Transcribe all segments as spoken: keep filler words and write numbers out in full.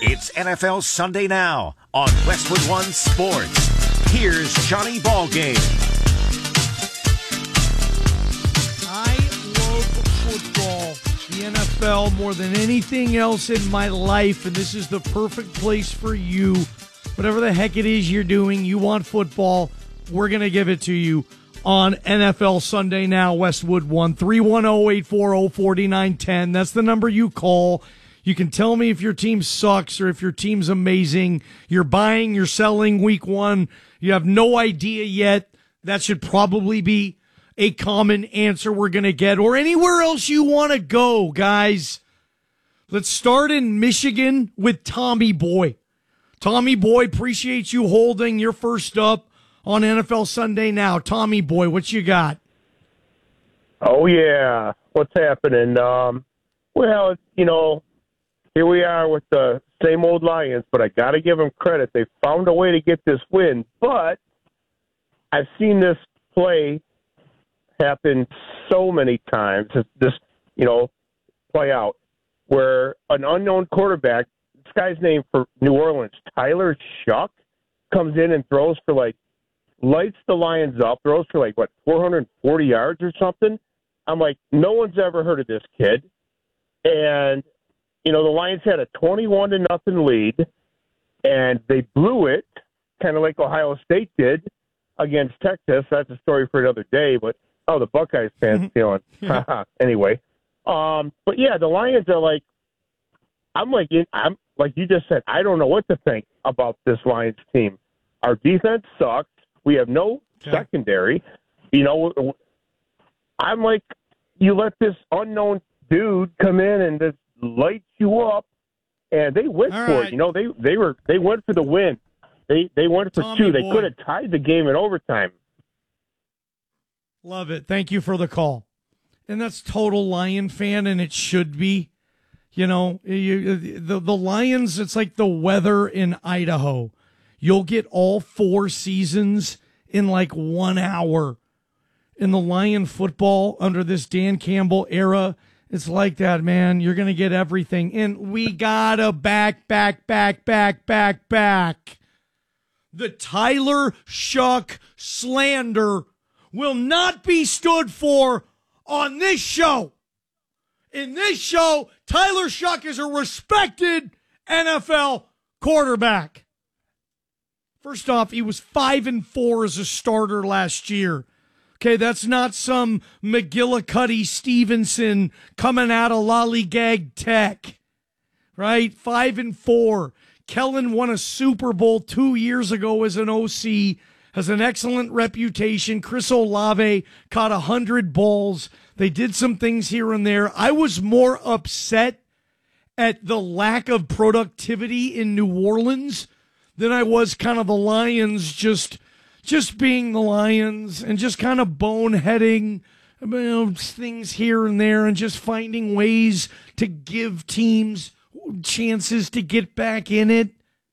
It's N F L Sunday Now on Westwood One Sports. Here's Johnny Ballgame. I love football, the N F L, more than anything else in my life, and this is the perfect place for you. Whatever the heck it is you're doing, you want football, we're going to give it to you on N F L Sunday Now, Westwood One, three one zero, eight four zero, four nine one zero. That's the number you call. You can tell me if your team sucks or if your team's amazing. You're buying, you're selling week one. You have no idea yet. That should probably be a common answer we're going to get, or anywhere else you want to go, guys. Let's start in Michigan with Tommy Boy. Tommy Boy, appreciate you holding your first up on N F L Sunday Now. Tommy Boy, what you got? Oh, yeah. What's happening? Um, well, you know, here we are with the same old Lions, but I got to give them credit. They found a way to get this win, but I've seen this play happen so many times, this, you know, play out, where an unknown quarterback, this guy's name for New Orleans, Tyler Shuck, comes in and throws for like, lights the Lions up, throws for like, what, four hundred forty yards or something? I'm like, no one's ever heard of this kid. And, you know, the Lions had a twenty-one to nothing lead, and they blew it, kind of like Ohio State did against Texas. That's a story for another day, but, oh, the Buckeyes fans feeling. Anyway. Um, but, yeah, the Lions are like, I'm like, I'm like you just said, I don't know what to think about this Lions team. Our defense sucks. We have no okay. secondary. You know, I'm like, you let this unknown dude come in and just light you up, and they went All for right. it. You know, they they were they went for the win. They they went for Tommy two. They boy. could have tied the game in overtime. Love it. Thank you for the call. And that's total Lion fan, and it should be. You know, you, the the Lions. It's like the weather in Idaho. You'll get all four seasons in like one hour. In the Lion football under this Dan Campbell era, it's like that, man. You're going to get everything. And we got to back, back, back, back, back, back. The Tyler Shuck slander will not be stood for on this show. In this show, Tyler Shuck is a respected N F L quarterback. First off, he was five and four as a starter last year. Okay, that's not some McGillicuddy Stevenson coming out of Lollygag Tech, right? Five and four. Kellen won a Super Bowl two years ago as an O C, has an excellent reputation. Chris Olave caught a hundred balls. They did some things here and there. I was more upset at the lack of productivity in New Orleans than I was kind of the Lions just just being the Lions and just kind of boneheading, you know, things here and there and just finding ways to give teams chances to get back in it.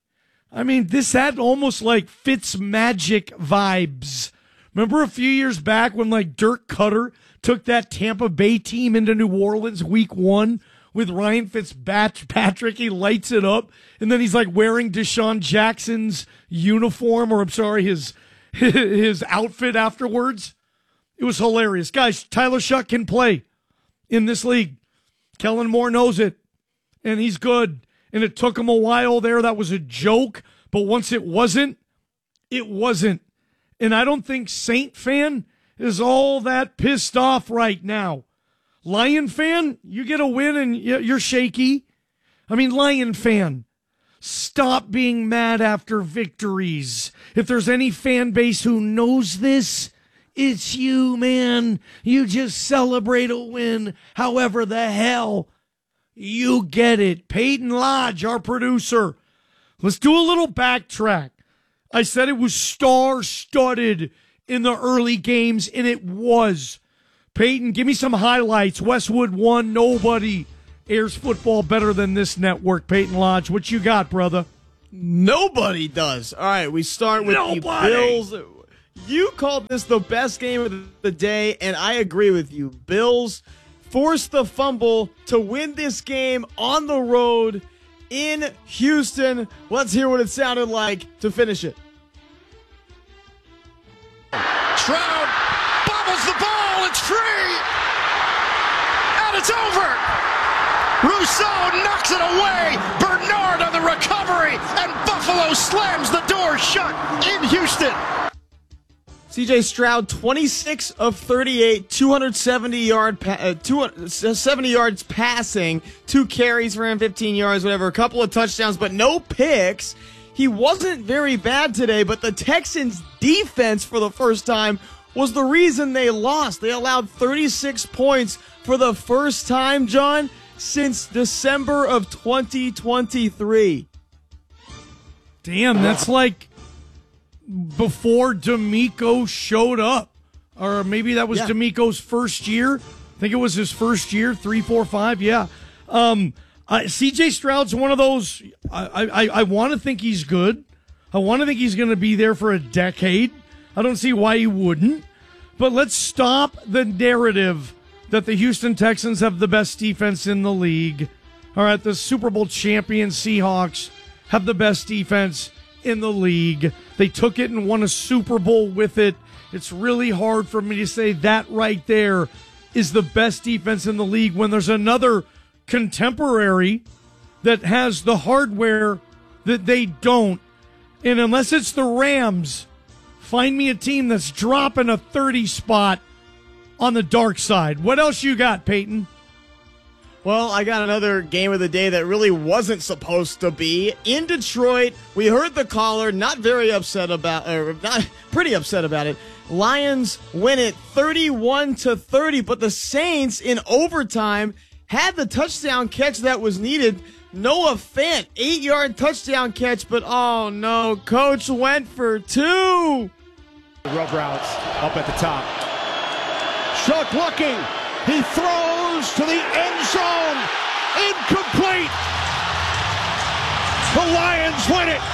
I mean, this had almost like Fitzmagic vibes. Remember a few years back when like Dirk Cutter took that Tampa Bay team into New Orleans week one with Ryan Fitzpatrick? He lights it up, and then he's like wearing Deshaun Jackson's uniform, or I'm sorry, his his outfit afterwards. It was hilarious. Guys, Tyler Shuck can play in this league. Kellen Moore knows it, and he's good. And it took him a while there. That was a joke, but once it wasn't, it wasn't. And I don't think Saint fan is all that pissed off right now. Lion fan, you get a win and you're shaky. I mean, Lion fan, stop being mad after victories. If there's any fan base who knows this, it's you, man. You just celebrate a win however the hell you get it. Peyton Lodge, our producer. Let's do a little backtrack. I said it was star-studded in the early games, and it was. Peyton, give me some highlights. Westwood One, nobody airs football better than this network. Peyton Lodge, what you got, brother? Nobody does. All right, we start with nobody. the Bills. You called this the best game of the day, and I agree with you. Bills forced the fumble to win this game on the road in Houston. Let's hear what it sounded like to finish it. Stroud bobbles the ball. It's free. And it's over. Rousseau knocks it away. Bernard on the recovery. And Buffalo slams the door shut in Houston. C J Stroud, twenty-six of thirty-eight, two hundred seventy yard, pa- uh, two hundred seventy yards passing, two carries for him, fifteen yards, whatever, a couple of touchdowns, but no picks. He wasn't very bad today, but the Texans' defense for the first time was the reason they lost. They allowed thirty-six points for the first time, John, since December of twenty twenty-three. Damn, that's like before D'Amico showed up. Or maybe that was Yeah. D'Amico's first year. I think it was his first year, three, four, five. Yeah. Um, uh, C J Stroud's one of those. I, I, I want to think he's good. I want to think he's going to be there for a decade. I don't see why he wouldn't. But let's stop the narrative that the Houston Texans have the best defense in the league. All right, the Super Bowl champion Seahawks have the best defense in the league. They took it and won a Super Bowl with it. It's really hard for me to say that right there is the best defense in the league when there's another contemporary that has the hardware that they don't. And unless it's the Rams, find me a team that's dropping a thirty spot on the dark side. What else you got, Peyton? Well, I got another game of the day that really wasn't supposed to be. In Detroit, we heard the caller not very upset about, or not pretty upset about it. Lions win it thirty-one to thirty, but the Saints in overtime had the touchdown catch that was needed. Noah Fant, eight-yard touchdown catch, but oh no, coach went for two. Rub routes up at the top. Shook looking. He throws to the end zone. Incomplete. The Lions win it.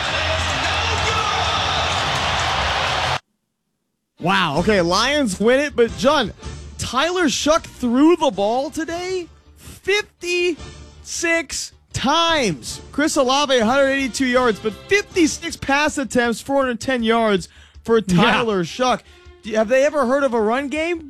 Wow. Okay, Lions win it, but John, Tyler Shough threw the ball today fifty-six times. Chris Olave, one hundred eighty-two yards, but fifty-six pass attempts, four hundred ten yards for Tyler yeah. Shough. Do you, have they ever heard of a run game?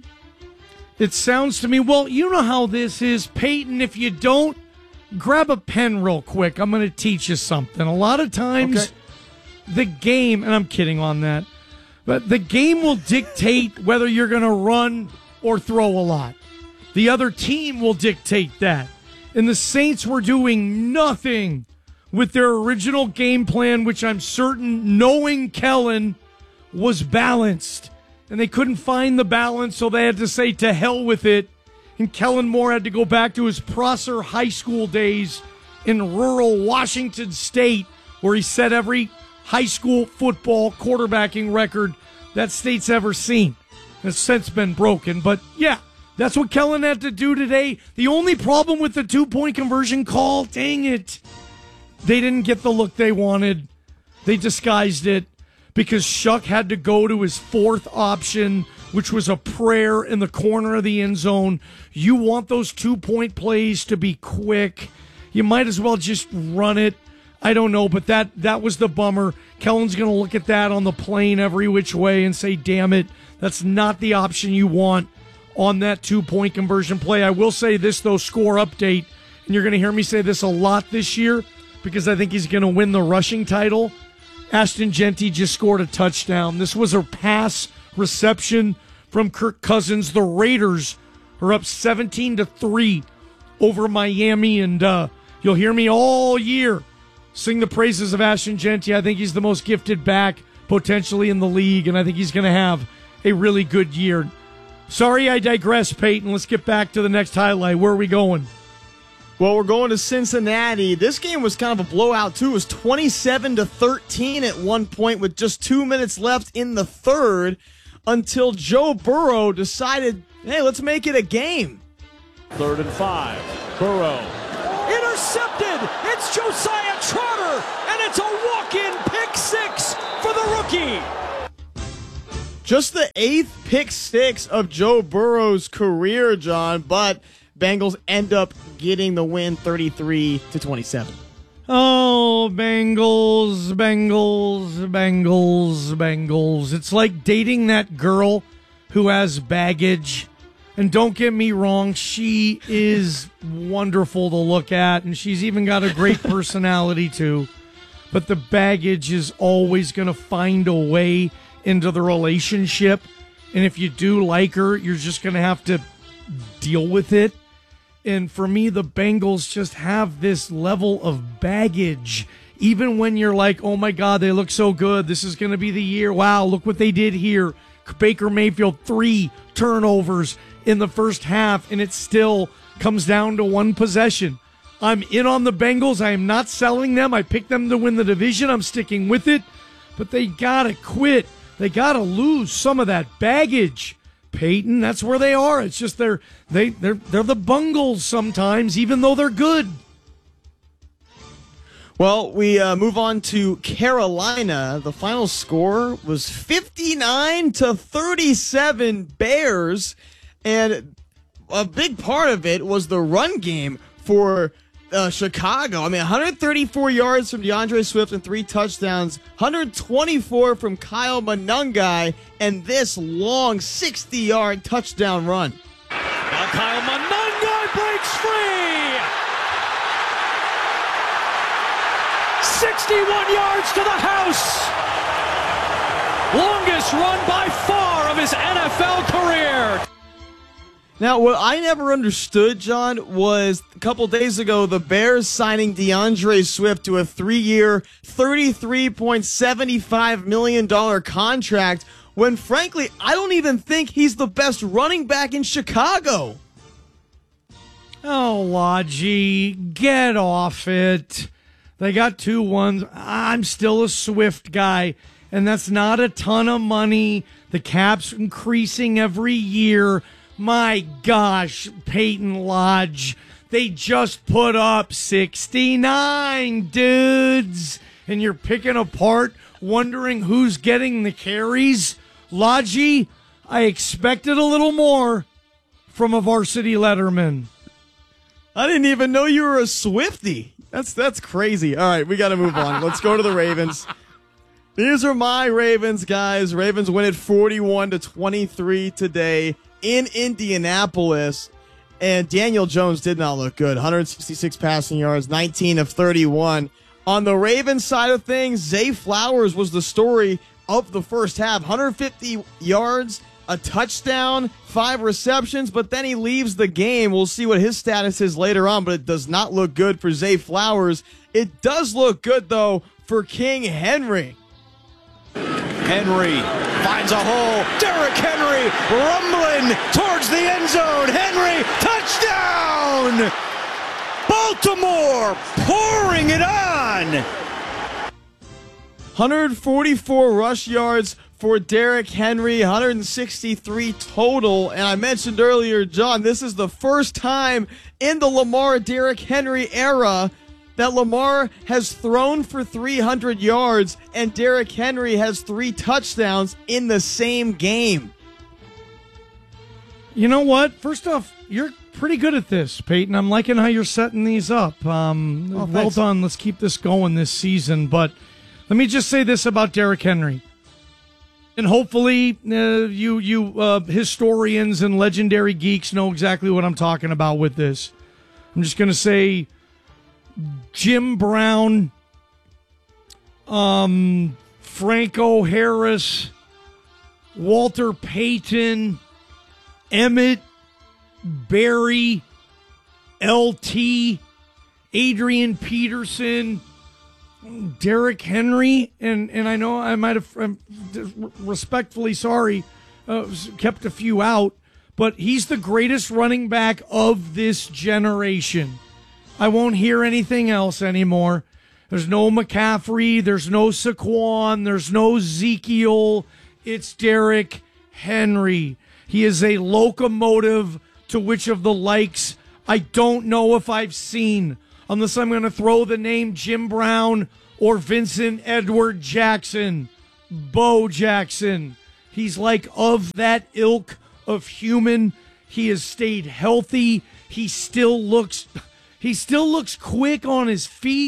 It sounds to me, well, you know how this is, Peyton. If you don't, grab a pen real quick. I'm going to teach you something. A lot of times, okay. the game, and I'm kidding on that, but the game will dictate whether you're going to run or throw a lot. The other team will dictate that. And the Saints were doing nothing with their original game plan, which I'm certain, knowing Kellen, was balanced. And they couldn't find the balance, so they had to say to hell with it. And Kellen Moore had to go back to his Prosser High School days in rural Washington State, where he set every high school football quarterbacking record that state's ever seen. It's since been broken, but yeah, that's what Kellen had to do today. The only problem with the two-point conversion call, dang it, they didn't get the look they wanted. They disguised it because Shough had to go to his fourth option, which was a prayer in the corner of the end zone. You want those two-point plays to be quick. You might as well just run it. I don't know, but that, that was the bummer. Kellen's going to look at that on the plane every which way and say, damn it, that's not the option you want on that two-point conversion play. I will say this, though, score update, and you're going to hear me say this a lot this year because I think he's going to win the rushing title. Ashton Jeanty just scored a touchdown. This was a pass reception from Kirk Cousins. The Raiders are up seventeen to three over Miami, and uh, you'll hear me all year sing the praises of Ashton Jeanty. I think he's the most gifted back potentially in the league, and I think he's going to have a really good year. Sorry I digress, Peyton. Let's get back to the next highlight. Where are we going? Well, we're going to Cincinnati. This game was kind of a blowout, too. It was twenty-seven to thirteen at one point with just two minutes left in the third until Joe Burrow decided, hey, let's make it a game. Third and five. Burrow. Intercepted. It's Josiah Trotter, and it's a walk-in pick six for the rookie. Just the eighth pick six of Joe Burrow's career, John, but Bengals end up getting the win thirty-three to twenty-seven. Oh, Bengals, Bengals, Bengals, Bengals. It's like dating that girl who has baggage. And don't get me wrong, she is wonderful to look at, and she's even got a great personality too. But the baggage is always going to find a way into the relationship. And if you do like her, you're just going to have to deal with it. And for me, the Bengals just have this level of baggage. Even when you're like, oh my God, they look so good. This is going to be the year. Wow, look what they did here. Baker Mayfield, three turnovers in the first half, and it still comes down to one possession. I'm in on the Bengals. I am not selling them. I picked them to win the division. I'm sticking with it. But they got to quit. They got to lose some of that baggage. Peyton, that's where they are. It's just they're they they're they're the Bungles sometimes, even though they're good. Well, we uh, move on to Carolina. The final score was fifty-nine to thirty-seven Bears, and a big part of it was the run game for uh, Chicago. I mean, one hundred thirty-four yards from DeAndre Swift and three touchdowns, one hundred twenty-four from Kyle Monangai, and this long sixty-yard touchdown run. Now Kyle Monangai breaks free. sixty-one yards to the house. Longest run by far of his N F L career. Now, what I never understood, John, was a couple days ago, the Bears signing DeAndre Swift to a three-year, thirty-three point seven five million dollars contract when, frankly, I don't even think he's the best running back in Chicago. Oh, Lodgy, get off it. They got two ones. I'm still a Swift guy, and that's not a ton of money. The cap's increasing every year. My gosh, Peyton Lodge, they just put up sixty-nine, dudes. And you're picking apart, wondering who's getting the carries. Lodgy, I expected a little more from a varsity letterman. I didn't even know you were a Swiftie. That's that's crazy. All right, we got to move on. Let's go to the Ravens. These are my Ravens, guys. Ravens win it forty-one to twenty-three today in Indianapolis. And Daniel Jones did not look good. one hundred sixty-six passing yards, nineteen of thirty-one. On the Ravens side of things, Zay Flowers was the story of the first half. one hundred fifty yards, a touchdown, five receptions, but then he leaves the game. We'll see what his status is later on, but it does not look good for Zay Flowers. It does look good, though, for King Henry. Henry finds a hole. Derrick Henry rumbling towards the end zone. Henry, touchdown! Baltimore pouring it on! one hundred forty-four rush yards for Derrick Henry, one hundred sixty-three total. And I mentioned earlier, John, this is the first time in the Lamar Derrick Henry era that Lamar has thrown for three hundred yards and Derrick Henry has three touchdowns in the same game. You know what? First off, you're pretty good at this, Peyton. I'm liking how you're setting these up. Um, oh, well done. Let's keep this going this season. But let me just say this about Derrick Henry. And hopefully uh, you you uh, historians and legendary geeks know exactly what I'm talking about with this. I'm just going to say Jim Brown, um, Franco Harris, Walter Payton, Emmett, Barry, L T, Adrian Peterson, Derrick Henry, and, and I know I might have, I'm respectfully sorry, uh, kept a few out, but he's the greatest running back of this generation. I won't hear anything else anymore. There's no McCaffrey, there's no Saquon, there's no Ezekiel. It's Derrick Henry. He is a locomotive to which of the likes I don't know if I've seen, unless I'm going to throw the name Jim Brown or Vincent Edward Jackson, Bo Jackson. He's like of that ilk of human. He has stayed healthy. He still looks, he still looks quick on his feet.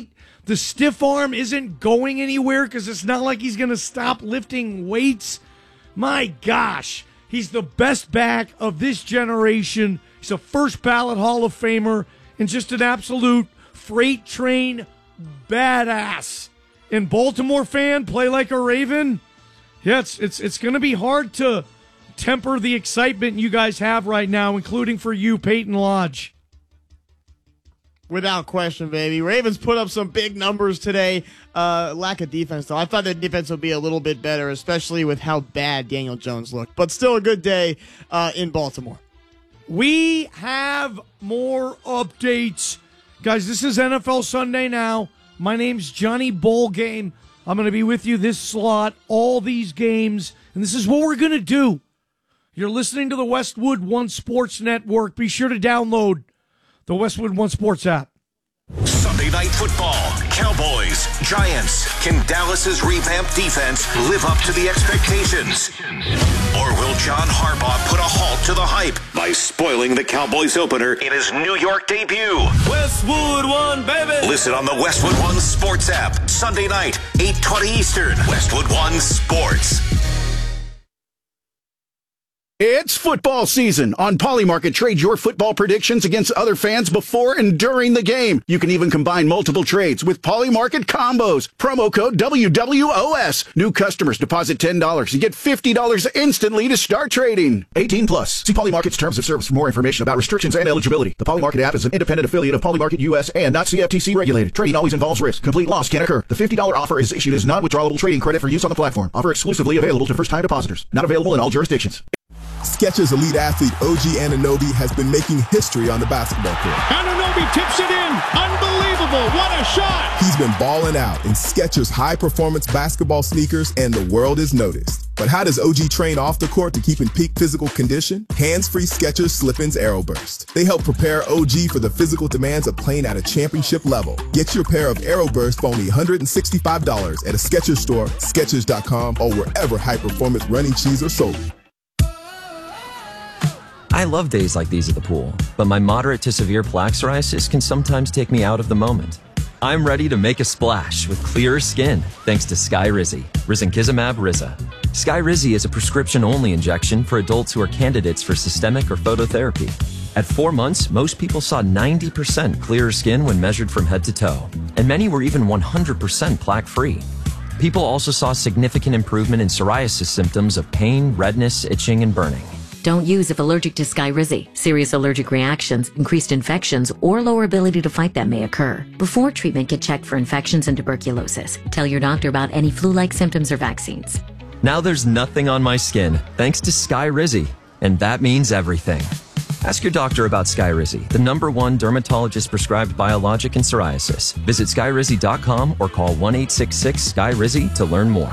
The stiff arm isn't going anywhere because it's not like he's going to stop lifting weights. My gosh, he's the best back of this generation. He's a first ballot Hall of Famer and just an absolute freight train badass. And Baltimore fan, play like a Raven. Yeah, it's it's, it's going to be hard to temper the excitement you guys have right now, including for you, Peyton Lodge. Without question, baby. Ravens put up some big numbers today. Uh, lack of defense, though. I thought the defense would be a little bit better, especially with how bad Daniel Jones looked. But still a good day uh, in Baltimore. We have more updates. Guys, this is N F L Sunday now. My name's Johnny Ballgame. I'm going to be with you this slot, all these games, and this is what we're going to do. You're listening to the Westwood One Sports Network. Be sure to download the Westwood One Sports app. Sunday Night Football, Cowboys, Giants. Can Dallas's revamped defense live up to the expectations? Or will John Harbaugh put a halt to the hype by spoiling the Cowboys opener in his New York debut? Westwood One, baby! Listen on the Westwood One Sports app, Sunday night, eight twenty Eastern. Westwood One Sports. It's football season. On Polymarket, trade your football predictions against other fans before and during the game. You can even combine multiple trades with Polymarket combos. Promo code W W O S. New customers deposit ten dollars and get fifty dollars instantly to start trading. eighteen plus. See Polymarket's terms of service for more information about restrictions and eligibility. The Polymarket app is an independent affiliate of Polymarket U S and not C F T C regulated. Trading always involves risk. Complete loss can occur. The fifty dollars offer is issued as non-withdrawable trading credit for use on the platform. Offer exclusively available to first-time depositors. Not available in all jurisdictions. Skechers elite athlete O G Anunoby has been making history on the basketball court. Anunoby tips it in. Unbelievable. What a shot. He's been balling out in Skechers high-performance basketball sneakers, and the world has noticed. But how does O G train off the court to keep in peak physical condition? Hands-free Skechers Slip-ins Aeroburst. They help prepare O G for the physical demands of playing at a championship level. Get your pair of Aeroburst for only one hundred sixty-five dollars at a Skechers store, Skechers dot com, or wherever high-performance running shoes are sold. I love days like these at the pool, but my moderate to severe plaque psoriasis can sometimes take me out of the moment. I'm ready to make a splash with clearer skin thanks to Skyrizi, risankizumab Riza. Skyrizi is a prescription-only injection for adults who are candidates for systemic or phototherapy. At four months, most people saw ninety percent clearer skin when measured from head to toe, and many were even one hundred percent plaque-free. People also saw significant improvement in psoriasis symptoms of pain, redness, itching, and burning. Don't use if allergic to Skyrizi. Serious allergic reactions, increased infections, or lower ability to fight them may occur. Before treatment, get checked for infections and tuberculosis. Tell your doctor about any flu-like symptoms or vaccines. Now there's nothing on my skin thanks to Skyrizi, and that means everything. Ask your doctor about Skyrizi, the number one dermatologist-prescribed biologic in psoriasis. Visit Skyrizi dot com or call one eight six six S K Y R I Z I to learn more.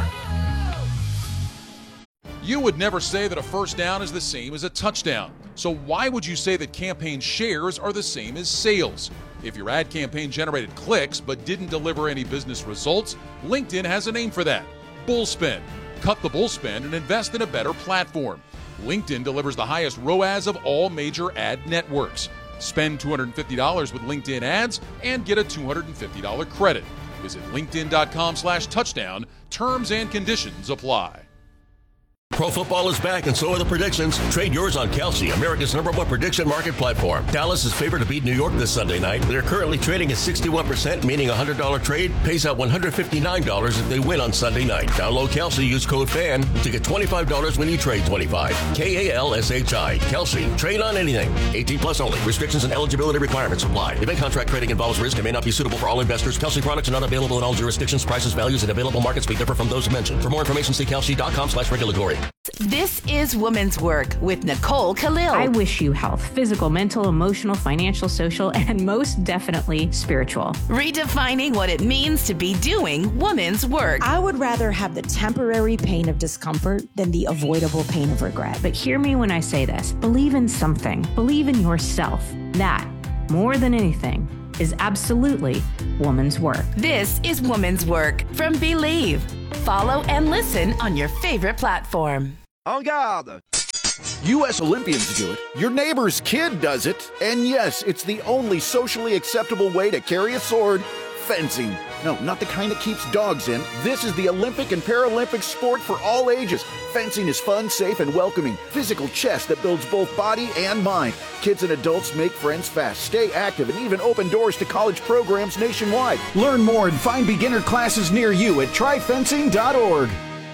You would never say that a first down is the same as a touchdown. So why would you say that campaign shares are the same as sales? If your ad campaign generated clicks but didn't deliver any business results, LinkedIn has a name for that. Bullspend. Cut the bullspend and invest in a better platform. LinkedIn delivers the highest R O A S of all major ad networks. Spend two hundred fifty dollars with LinkedIn ads and get a two hundred fifty dollars credit. Visit linkedin dot com slash touchdown. Terms and conditions apply. Pro football is back, and so are the predictions. Trade yours on Kalshi, America's number one prediction market platform. Dallas is favored to beat New York this Sunday night. They're currently trading at sixty-one percent, meaning a one hundred dollars trade pays out one hundred fifty-nine dollars if they win on Sunday night. Download Kalshi, use code FAN to get twenty-five dollars when you trade twenty-five dollars. K A L S H I. Kalshi. Trade on anything. eighteen plus only. Restrictions and eligibility requirements apply. Event contract trading involves risk and may not be suitable for all investors. Kalshi products are not available in all jurisdictions. Prices, values, and available markets may differ from those mentioned. For more information, see Kalshi dot com slash regulatory. This is Women's Work with Nicole Khalil. I wish you health, physical, mental, emotional, financial, social, and most definitely spiritual. Redefining what it means to be doing women's work. I would rather have the temporary pain of discomfort than the avoidable pain of regret. But hear me when I say this. Believe in something. Believe in yourself. That, more than anything, is absolutely woman's work. This is Woman's Work from Believe. Follow and listen on your favorite platform. En garde! U S Olympians do it, your neighbor's kid does it, and yes, it's the only socially acceptable way to carry a sword Fencing. No, not the kind that keeps dogs in. This is the Olympic and Paralympic sport for all ages. Fencing is fun, safe, and welcoming. Physical chess that builds both body and mind. Kids and adults make friends fast, stay active, and even open doors to college programs nationwide. Learn more and find beginner classes near you at try fencing dot org.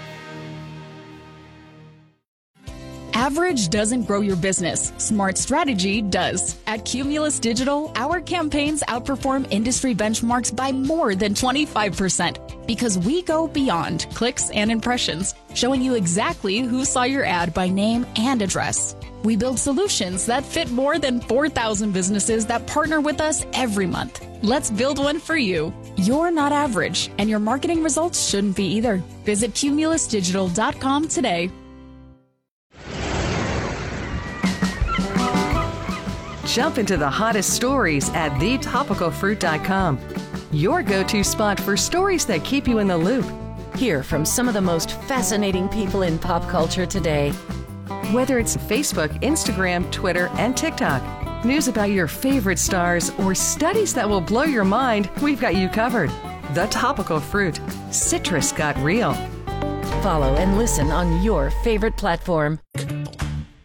Average doesn't grow your business. Smart strategy does. At Cumulus Digital, our campaigns outperform industry benchmarks by more than twenty-five percent because we go beyond clicks and impressions, showing you exactly who saw your ad by name and address. We build solutions that fit more than four thousand businesses that partner with us every month. Let's build one for you. You're not average, and your marketing results shouldn't be either. Visit cumulus digital dot com today. Jump into the hottest stories at the topical fruit dot com. Your go-to spot for stories that keep you in the loop. Hear from some of the most fascinating people in pop culture today. Whether it's Facebook, Instagram, Twitter, and TikTok, news about your favorite stars, or studies that will blow your mind, we've got you covered. The Topical Fruit. Citrus got real. Follow and listen on your favorite platform.